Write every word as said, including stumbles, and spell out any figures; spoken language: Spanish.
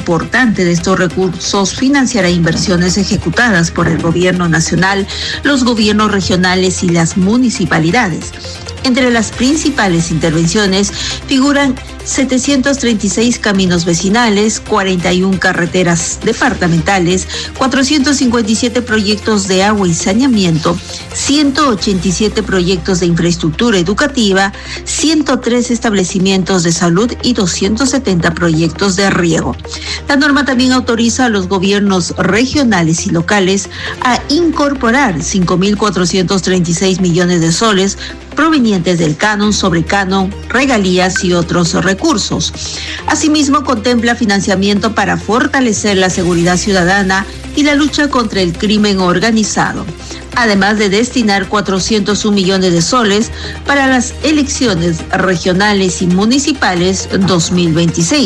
importante de estos recursos financiará inversiones ejecutadas por el gobierno nacional, los gobiernos regionales y las municipalidades. Entre las principales intervenciones figuran setecientos treinta y seis caminos vecinales, cuarenta y una carreteras departamentales, cuatrocientos cincuenta y siete proyectos de agua y saneamiento, ciento ochenta y siete proyectos de infraestructura educativa, ciento tres establecimientos de salud y doscientos setenta proyectos de riego. La norma también autoriza a los gobiernos regionales y locales a incorporar cinco mil cuatrocientos treinta y seis millones de soles provenientes del canon, sobrecanon, regalías y otros recursos. Asimismo, contempla financiamiento para fortalecer la seguridad ciudadana y la lucha contra el crimen organizado, además de destinar cuatrocientos un millones de soles para las elecciones regionales y municipales dos mil veintiséis.